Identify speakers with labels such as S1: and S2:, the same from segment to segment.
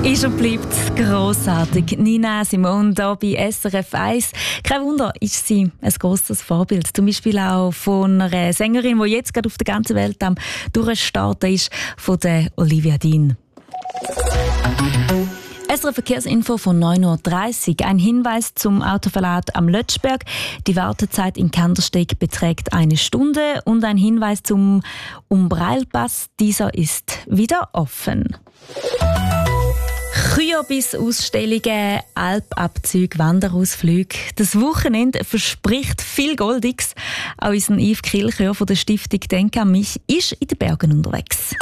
S1: Ist und bleibt grossartig. Nina Simone hier bei SRF 1. Kein Wunder, ist sie ein grosses Vorbild. Zum Beispiel auch von einer Sängerin, die jetzt gerade auf der ganzen Welt am Durchstarten ist, von der Olivia Dean. SRF Verkehrsinfo von 9.30 Uhr. Ein Hinweis zum Autoverlad am Lötschberg. Die Wartezeit in Kandersteg beträgt 1 Stunde. Und ein Hinweis zum Umbreilpass. Dieser ist wieder offen. Kürbis-Ausstellungen, Alpabzüge, Wanderausflüge. Das Wochenende verspricht viel Goldiges. Auch unser Yves Kilchör von der Stiftung Denk an mich ist in den Bergen unterwegs.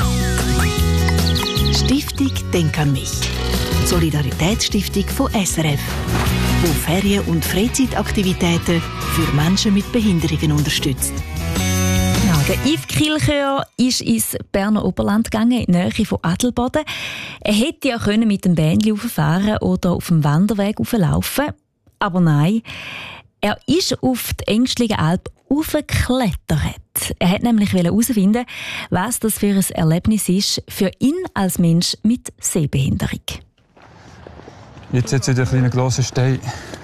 S2: Stiftung Denk an mich. Solidaritätsstiftung von SRF, die Ferien- und Freizeitaktivitäten für Menschen mit Behinderungen unterstützt.
S1: Ja, der Yves Kilchör ist ins Berner Oberland gegangen, in die Nähe von Adelboden. Er hätte ja mit dem Bändchen rauffahren oder auf dem Wanderweg rauflaufen. Aber nein, er ist auf die Engstligen Alp raufgeklettert. Er wollte nämlich herausfinden, was das für ein Erlebnis ist für ihn als Mensch mit Sehbehinderung.
S3: Jetzt hat es wieder einen kleinen grossen Stein.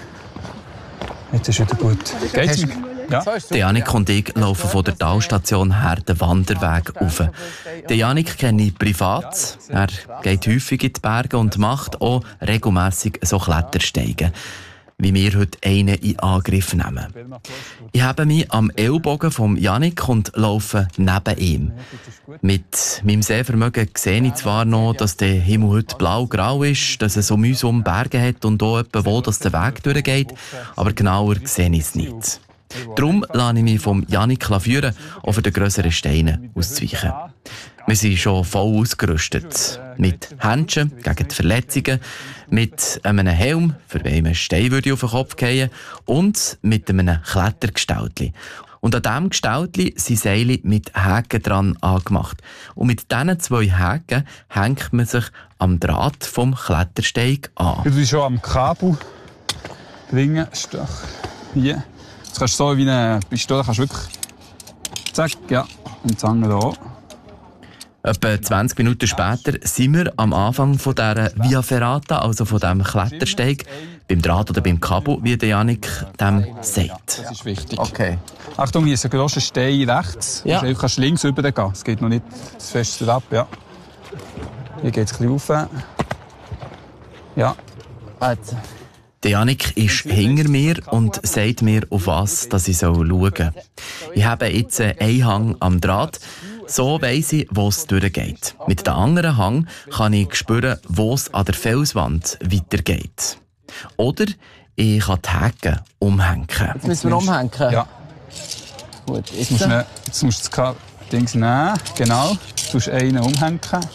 S3: Jetzt ist wieder gut. Geht's? Ja.
S4: Janik und ich laufen von der Talstation her den Wanderweg rauf. Janik kenne ich privat. Er geht häufig in die Berge und macht auch regelmässig so Klettersteigen, wie wir heute einen in Angriff nehmen. Ich habe mich am Ellbogen von Janik und laufe neben ihm. Mit meinem Sehvermögen sehe ich zwar noch, dass der Himmel heute blau-grau ist, dass es so mühsam Berge hat und auch etwa wo dass der Weg durchgeht, aber genauer sehe ich es nicht. Darum lasse ich mich vom Janik führen, auch für die grösseren Steine auszuweichen. Wir sind schon voll ausgerüstet. Mit Händchen gegen die Verletzungen, mit einem Helm, für wen ein Stein würde auf den Kopf fallen, und mit einem Klettergestaltli. Und an diesem Gestaltli sind Seile mit Haken dran angemacht. Und mit diesen 2 Haken hängt man sich am Draht vom Klettersteig an.
S3: Du bist schon am Kabel bringen. Hier. Jetzt kannst du so wie eine Pistole, kannst wirklich zack, ja, und das andere hier.
S4: Etwa 20 Minuten später sind wir am Anfang von dieser Via Ferrata, also von diesem Klettersteig, beim Draht oder beim Kabel, wie der Janik dem sagt.
S3: Das ist wichtig.
S4: Okay.
S3: Achtung, hier ist ein grosser Stein rechts.
S4: Ja.
S3: Du kannst links rübergehen. Es geht noch nicht das Feste ab. Ja. Hier geht es ein bisschen rauf. Ja.
S4: Der Janik ist hinter mir und sagt mir, auf was dass ich schauen soll. Ich habe jetzt einen Hang am Draht. So weiss ich, wo es durchgeht. Mit dem anderen Hang kann ich spüren, wo es an der Felswand weitergeht. Oder ich kann die Haken umhängen.
S5: Jetzt müssen wir umhängen?
S3: Ja.
S5: Gut,
S3: Jetzt musst du das Ding nehmen. Genau. Du musst einen umhängen.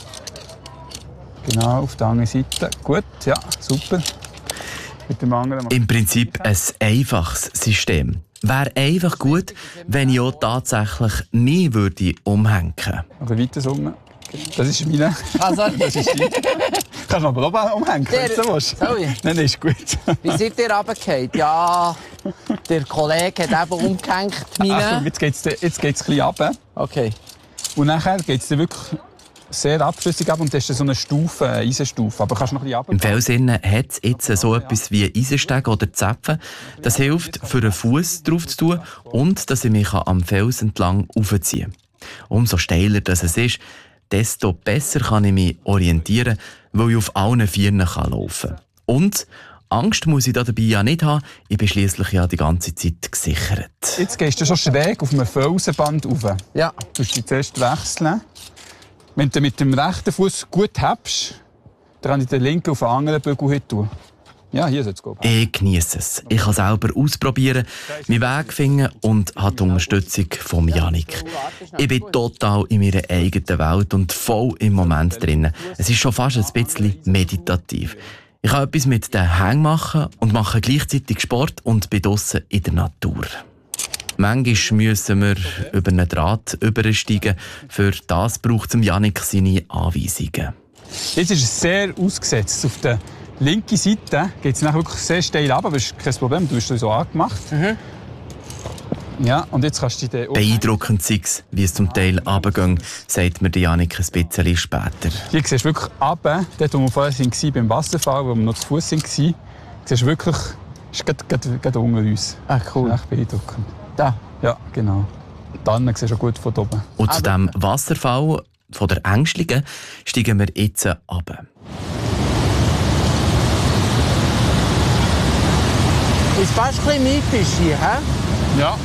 S3: Genau, auf der anderen Seite. Gut, ja, super. Mit dem anderen.
S4: Im Prinzip ein einfaches System. Wäre einfach gut, wenn ich auch tatsächlich mich umhängen würde.
S3: Aber weiter so. Das ist meine.
S5: Also,
S3: Das ist die. Kannst du aber auch umhängen, wenn du willst.
S5: Sorry.
S3: Nein, ist gut.
S5: Wie seid ihr runtergefallen? Ja, der Kollege hat eben umgehängt.
S3: Achtung, jetzt geht's ein bisschen runter.
S5: Okay.
S3: Und nachher geht es wirklich sehr abschlüssig ab und das ist so eine Stufe, eine Eisenstufe. Aber kannst du noch ein bisschen runter.
S4: Im Felsinnen hat es jetzt so etwas wie Eisensteg oder Zäpfen. Das hilft, für einen Fuß drauf zu tun und dass ich mich am Fels entlang aufziehen kann. Umso steiler das es ist, desto besser kann ich mich orientieren, weil ich auf allen Vieren laufen kann. Und Angst muss ich dabei ja nicht haben, ich bin schliesslich ja die ganze Zeit gesichert.
S3: Jetzt gehst du schon schräg auf einem Felsenband rauf.
S5: Ja.
S3: Du musst dich zuerst wechseln. Wenn du mit dem rechten Fuß gut hebst, dann kann ich den linken auf den anderen Bügel tun. Ja, hier soll es gehen.
S4: Ich genieße es. Ich kann selber ausprobieren, meinen Weg finden und habe die Unterstützung von Janik. Ich bin total in meiner eigenen Welt und voll im Moment drin. Es ist schon fast ein bisschen meditativ. Ich kann etwas mit den Hängen machen und mache gleichzeitig Sport und bin draussen in der Natur. Manchmal müssen wir über einen Draht übersteigen. Für das braucht es Janik seine Anweisungen.
S3: Jetzt ist es sehr ausgesetzt. Auf der linken Seite geht es wirklich sehr steil runter, aber das ist kein Problem, du hast es so angemacht. Ja, und jetzt kannst du die...
S4: Beeindruckend sei es, wie es zum Teil runtergeht, sagt mir Janik ein bisschen später.
S3: Hier siehst du wirklich runter, dort wo wir vorher waren, beim Wasserfall, wo wir noch zu Fuß waren, siehst du wirklich, es ist gerade unter uns.
S5: Ah, cool.
S3: Echt beeindruckend.
S5: Da?
S3: Ja, genau. Dann siehst du auch gut von oben.
S4: Und zu diesem Wasserfall von der Ängstlichen steigen wir jetzt runter.
S5: Ist fast ein bisschen mythisch hier, hä?
S3: Ja.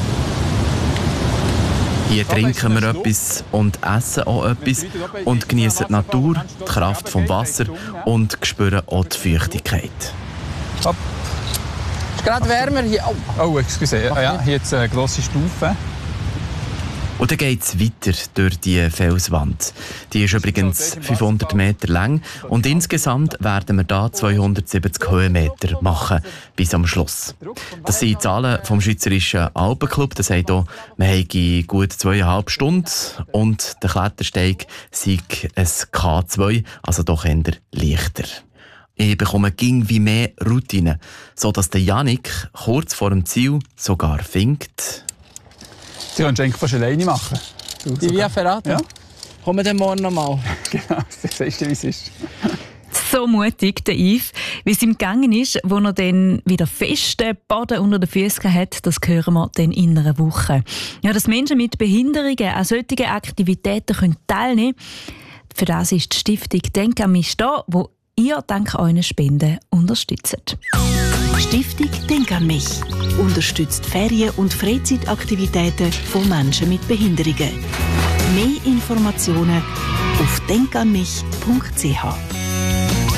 S4: Hier trinken wir etwas und essen auch etwas und genießen die Natur, die Kraft vom Wasser und spüren auch die Feuchtigkeit.
S3: Hopp.
S5: Ist gerade wärmer hier.
S3: Oh, excuse. Ja, hier jetzt eine grosse Stufe.
S4: Und dann geht es weiter durch die Felswand. Die ist übrigens 500 Meter lang und insgesamt werden wir hier 270 Höhenmeter machen bis am Schluss. Das sind die Zahlen vom Schweizerischen Alpenclub. Das sagt auch, wir haben gut 2,5 Stunden und der Klettersteig sei ein K2, also doch eher leichter. Ich bekomme wie mehr Routine, sodass der Janik kurz vor dem Ziel sogar findet:
S3: Sie können es eigentlich fast alleine machen.
S5: Die Via Ferrata?
S3: Ja.
S5: Kommen wir dann morgen noch mal?
S3: Genau, das siehst du, wie es ist.
S1: So mutig, der Yves, wie es ihm gegangen ist, wo er dann wieder festen Boden unter den Füßen hat, das hören wir dann in einer Woche. Ja, dass Menschen mit Behinderungen an solchen Aktivitäten teilnehmen können, für das ist die Stiftung «Denk an mich» da, wo ihr dank euren Spenden unterstützt.
S2: Stiftung Denk an mich unterstützt Ferien- und Freizeitaktivitäten von Menschen mit Behinderungen. Mehr Informationen auf denkanmich.ch.